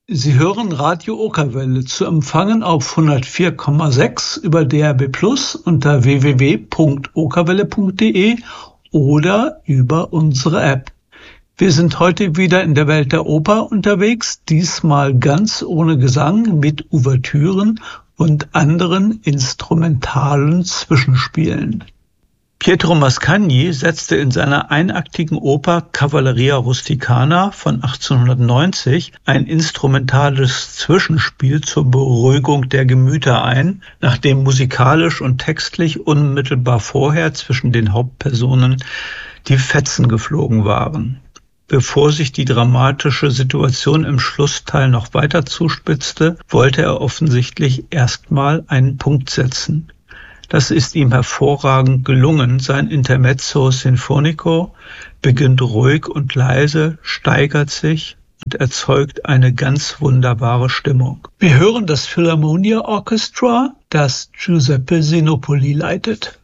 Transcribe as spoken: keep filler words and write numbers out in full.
Sie hören Radio Okerwelle, zu empfangen auf hundertvier Komma sechs über D A B plus unter w w w punkt okerwelle punkt de oder über unsere App. Wir sind heute wieder in der Welt der Oper unterwegs, diesmal ganz ohne Gesang mit Ouvertüren und anderen instrumentalen Zwischenspielen. Pietro Mascagni setzte in seiner einaktigen Oper Cavalleria Rusticana von achtzehnhundertneunzig ein instrumentales Zwischenspiel zur Beruhigung der Gemüter ein, nachdem musikalisch und textlich unmittelbar vorher zwischen den Hauptpersonen die Fetzen geflogen waren. Bevor sich die dramatische Situation im Schlussteil noch weiter zuspitzte, wollte er offensichtlich erstmal einen Punkt setzen. Das ist ihm hervorragend gelungen. Sein Intermezzo Sinfonico beginnt ruhig und leise, steigert sich und erzeugt eine ganz wunderbare Stimmung. Wir hören das Philharmonia Orchestra, das Giuseppe Sinopoli leitet.